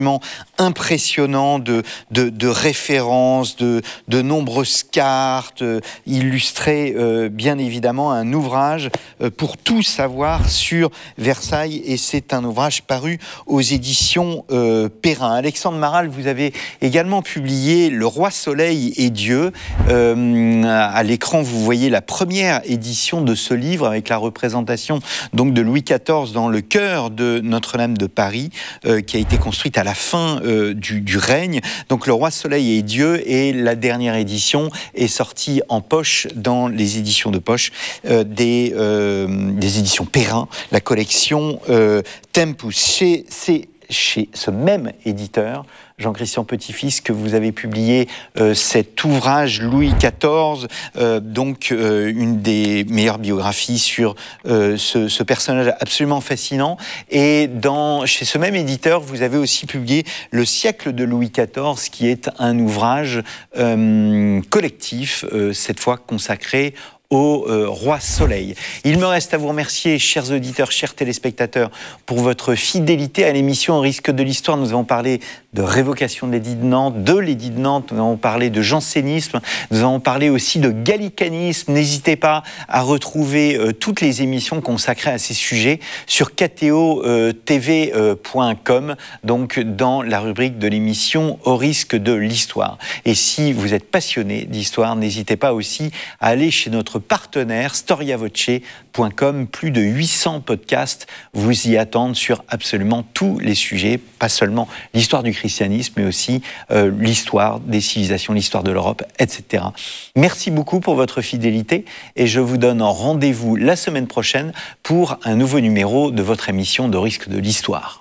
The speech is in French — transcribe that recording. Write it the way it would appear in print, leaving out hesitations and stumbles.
impressionnant de références, de nombreuses cartes, illustrer bien évidemment un ouvrage pour tout savoir sur Versailles, et c'est un ouvrage paru aux éditions Perrin. Alexandre Maral, vous avez également publié Le Roi Soleil et Dieu. À l'écran, vous voyez la première édition de ce livre avec la représentation donc de Louis XIV dans le cœur de Notre-Dame de Paris, qui a été construite à la fin du règne. Donc Le Roi Soleil et Dieu, et la dernière édition est sortie en poche dans les éditions de poche des éditions Perrin, la collection Tempus. Chez ce même éditeur, Jean-Christian Petit-Fils, que vous avez publié cet ouvrage Louis XIV, une des meilleures biographies sur ce personnage absolument fascinant. Et chez ce même éditeur, vous avez aussi publié Le siècle de Louis XIV, qui est un ouvrage collectif, cette fois consacré au Roi Soleil. Il me reste à vous remercier, chers auditeurs, chers téléspectateurs, pour votre fidélité à l'émission Au risque de l'histoire. Nous avons parlé de révocation de l'édit de Nantes, nous avons parlé de jansénisme, nous avons parlé aussi de gallicanisme. N'hésitez pas à retrouver toutes les émissions consacrées à ces sujets sur kto-tv.com, donc dans la rubrique de l'émission Au risque de l'histoire. Et si vous êtes passionné d'histoire, n'hésitez pas aussi à aller chez notre partenaire storiavoce.com. Plus de 800 podcasts vous y attendent sur absolument tous les sujets, pas seulement l'histoire du christianisme, mais aussi l'histoire des civilisations, l'histoire de l'Europe, etc. Merci beaucoup pour votre fidélité, et je vous donne rendez-vous la semaine prochaine pour un nouveau numéro de votre émission de risque de l'histoire.